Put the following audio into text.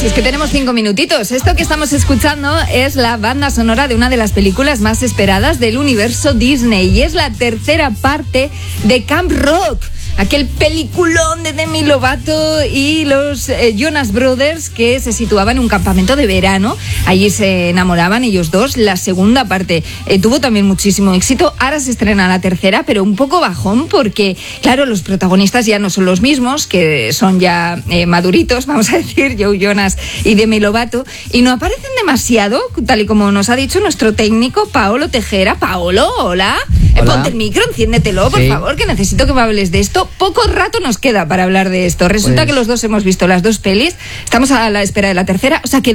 si es que tenemos 5 minutitos. Esto que estamos escuchando es la banda sonora de una de las películas más esperadas del universo Disney y es la tercera parte de Camp Rock. Aquel peliculón de Demi Lovato y los Jonas Brothers que se situaban en un campamento de verano. Allí se enamoraban ellos dos. La segunda parte tuvo también muchísimo éxito. Ahora se estrena la tercera, pero un poco bajón porque, claro, los protagonistas ya no son los mismos, que son ya maduritos, vamos a decir, Joe Jonas y Demi Lovato, y no aparecen demasiado, tal y como nos ha dicho nuestro técnico Paolo Tejera. Paolo, hola. Ponte el micro, enciéndetelo, por favor, que necesito que me hables de esto. Poco rato nos queda para hablar de esto. Resulta que los dos hemos visto las dos pelis, estamos a la espera de la tercera, o sea que